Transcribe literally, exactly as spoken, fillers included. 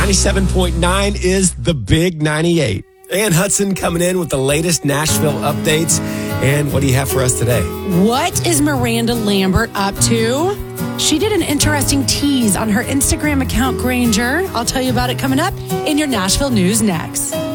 ninety-seven point nine is the Big ninety-eight. Ann Hudson coming in with the latest Nashville updates. And what do you have for us today? What is Miranda Lambert up to? She did an interesting tease on her Instagram account, Granger. I'll tell you about it coming up in your Nashville news next.